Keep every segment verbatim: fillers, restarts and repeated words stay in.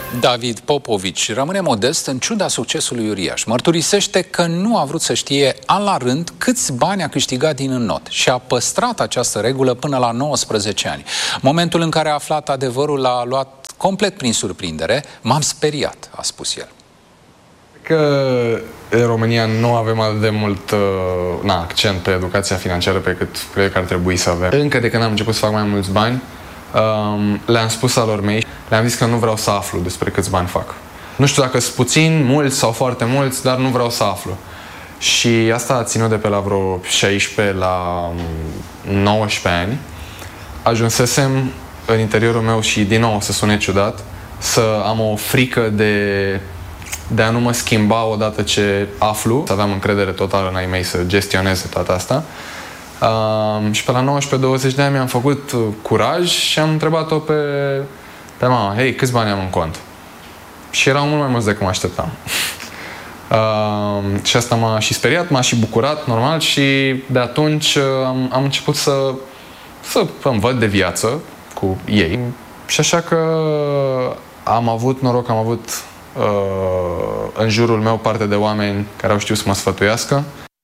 David Popovici rămâne modest în ciuda succesului uriaș. Mărturisește că nu a vrut să știe an la rând câți bani a câștigat din înnot și a păstrat această regulă până la nouăsprezece ani. Momentul în care a aflat adevărul l-a luat complet prin surprindere. M-am speriat, a spus el. Că în România nu avem atât de mult uh, na, accent pe educația financiară pe cât cred că ar trebui să avem. Încă de când am început să fac mai mulți bani, um, le-am spus alor mei, le-am zis că nu vreau să aflu despre câți bani fac. Nu știu dacă sunt puțini, mulți sau foarte mulți, dar nu vreau să aflu. Și asta a ținut de pe la vreo șaisprezece la nouăsprezece ani. Ajunsesem în interiorul meu și din nou să sune ciudat, să am o frică de... de a nu mă schimba odată ce aflu, să aveam încredere totală în ai mei să gestioneze toată asta. Uh, și pe la nouăsprezece douăzeci de ani mi-am făcut curaj și am întrebat-o pe, pe mama, hei, câți bani am în cont? Și erau mult mai mulți decât mă așteptam. Uh, și asta m-a și speriat, m-a și bucurat, normal, și de atunci uh, am, am început să, să îmi văd de viață cu ei. Și așa că am avut noroc, am avut în jurul meu parte de oameni care au știut să mă sfătuiască.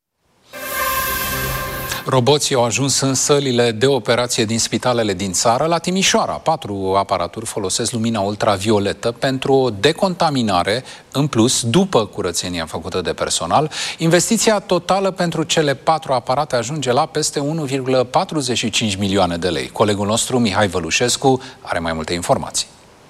Roboții au ajuns în sălile de operație din spitalele din țară. La Timișoara, patru aparaturi folosesc lumina ultravioletă pentru o decontaminare în plus după curățenia făcută de personal. Investiția totală pentru cele patru aparate ajunge la peste unu virgulă patruzeci și cinci milioane de lei. Colegul nostru, Mihai Vălușescu, are mai multe informații.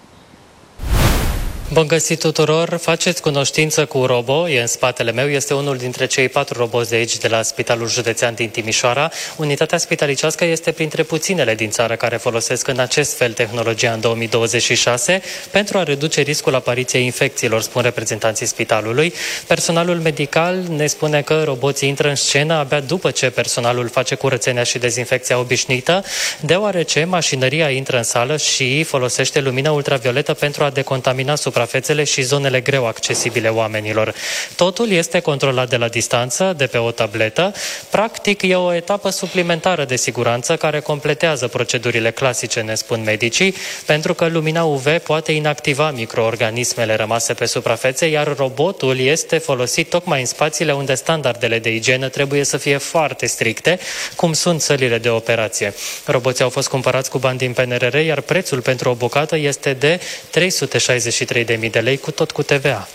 Bun găsit tuturor! Faceți cunoștință cu Robo, e în spatele meu, este unul dintre cei patru roboți de aici, de la Spitalul Județean din Timișoara. Unitatea spitalicească este printre puținele din țară care folosesc în acest fel tehnologia în două mii douăzeci și șase pentru a reduce riscul apariției infecțiilor, spun reprezentanții spitalului. Personalul medical ne spune că roboții intră în scenă abia după ce personalul face curățenia și dezinfecția obișnuită, deoarece mașinăria intră în sală și folosește lumină ultravioletă pentru a decontamina suprafețele și zonele greu accesibile oamenilor. Totul este controlat de la distanță, de pe o tabletă. Practic, e o etapă suplimentară de siguranță care completează procedurile clasice, ne spun medicii, pentru că lumina U V poate inactiva microorganismele rămase pe suprafețe, iar robotul este folosit tocmai în spațiile unde standardele de igienă trebuie să fie foarte stricte, cum sunt sălile de operație. Roboții au fost cumpărați cu bani din P N R R, iar prețul pentru o bucată este de trei sute șaizeci și trei de mii de lei, cu tot cu T V A.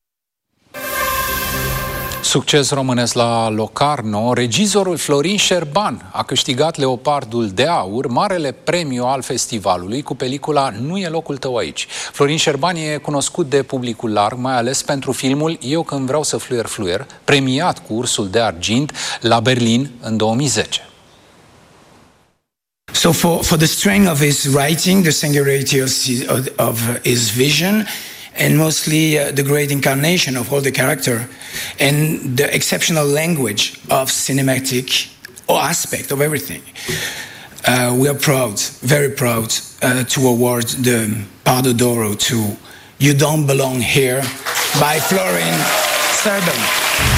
Succes românesc la Locarno. Regizorul Florin Șerban a câștigat Leopardul de Aur, marele premiu al festivalului, cu pelicula Nu e locul tău aici. Florin Șerban e cunoscut de publicul larg, mai ales pentru filmul Eu când vreau să fluier fluier, premiat cu Ursul de Argint la Berlin în două mii zece. So for, for the strength of his writing, the singularity of his, of his vision, and mostly uh, the great incarnation of all the character, and the exceptional language of cinematic aspect of everything, uh, we are proud, very proud, uh, to award the Pardo d'Oro to You Don't Belong Here by Florin Șerban.